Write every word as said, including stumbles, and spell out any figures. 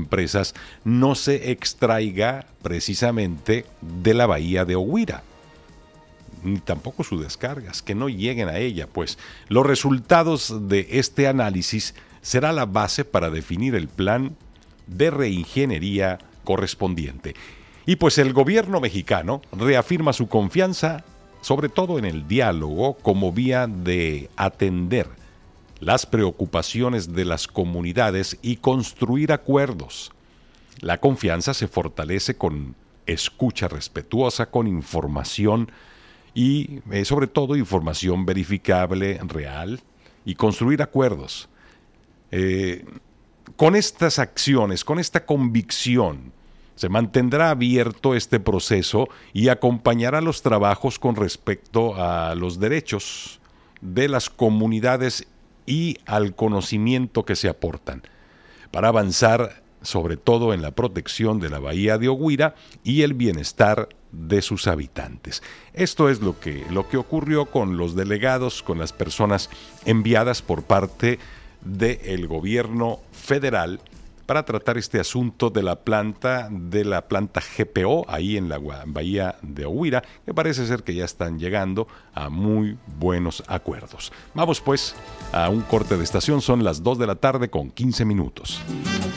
empresas no se extraiga precisamente de la bahía de Oguira, ni tampoco sus descargas, que no lleguen a ella, pues los resultados de este análisis será la base para definir el plan de reingeniería correspondiente. Y pues el gobierno mexicano reafirma su confianza, sobre todo en el diálogo, como vía de atender las preocupaciones de las comunidades y construir acuerdos. La confianza se fortalece con escucha respetuosa, con información y eh, sobre todo información verificable, real, y construir acuerdos. Eh, con estas acciones, con esta convicción, se mantendrá abierto este proceso y acompañará los trabajos con respecto a los derechos de las comunidades y al conocimiento que se aportan, para avanzar sobre todo en la protección de la bahía de Oguira y el bienestar de sus habitantes. Esto es lo que, lo que ocurrió con los delegados, con las personas enviadas por parte del gobierno federal para tratar este asunto de la planta, de la planta G P O, ahí en la bahía de Oguira, que parece ser que ya están llegando a muy buenos acuerdos. Vamos pues a un corte de estación, son las dos de la tarde con quince minutos.